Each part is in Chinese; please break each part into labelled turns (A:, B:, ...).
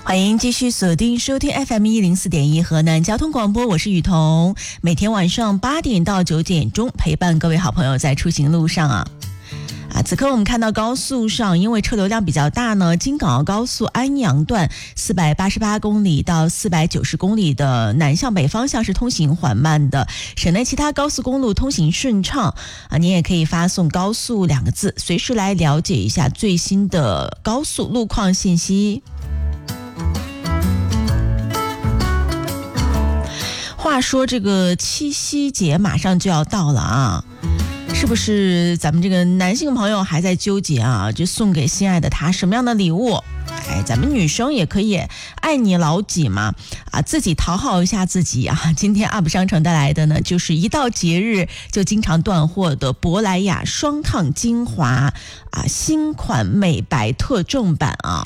A: 欢迎继续锁定收听 FM104.1 河南交通广播，我是雨桐，每天晚上8点到9点钟陪伴各位好朋友在出行路上啊。此刻我们看到高速上，因为车流量比较大呢，京港澳高速安阳段488公里到490公里的南向北方向是通行缓慢的，省内其他高速公路通行顺畅您也可以发送高速2个字，随时来了解一下最新的高速路况信息。话说这个七夕节马上就要到了啊，是不是咱们这个男性朋友还在纠结啊？就送给心爱的他什么样的礼物？咱们女生也可以爱你老几嘛，自己讨好一下自己啊。今天 UP 商城带来的呢，就是一到节日就经常断货的珀莱雅双抗精华新款美白特正版啊。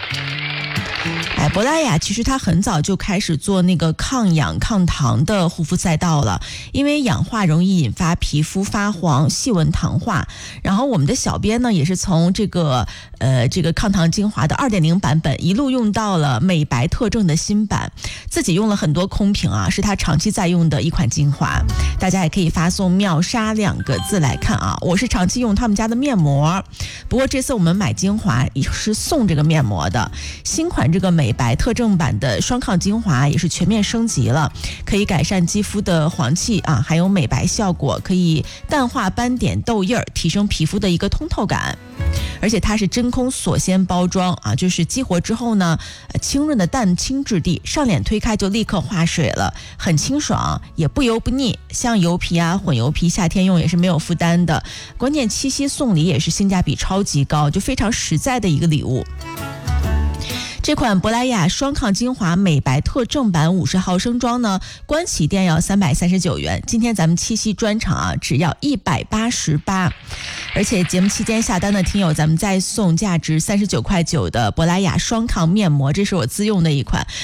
A: 珀莱雅其实它很早就开始做那个抗氧抗糖的护肤赛道了，因为氧化容易引发皮肤发黄、细纹糖化。然后我们的小编呢，也是从这个抗糖精华的 2.0 版本一路用到了美白特正的新版，自己用了很多空瓶啊，是他长期在用的一款精华。大家也可以发送秒杀2个字来看啊，我是长期用他们家的面膜，不过这次我们买精华也是送这个面膜的。新款这个美白特正版的双抗精华也是全面升级了，可以改善肌肤的黄气还有美白效果，可以淡化斑点痘印，提升皮肤的一个通透感。而且它是真空锁鲜包装就是激活之后呢，清润的淡青质地，上脸推开就立刻化水了，很清爽，也不油不腻，像油皮混油皮夏天用也是没有负担的。关键七夕送礼也是性价比超级高，就非常实在的一个礼物。这款珀莱雅双抗精华美白特正版50毫升装呢，官旗店要339元，今天咱们七夕专场只要188，而且节目期间下单的听友，咱们再送价值39.9块的珀莱雅双抗面膜，这是我自用的一款，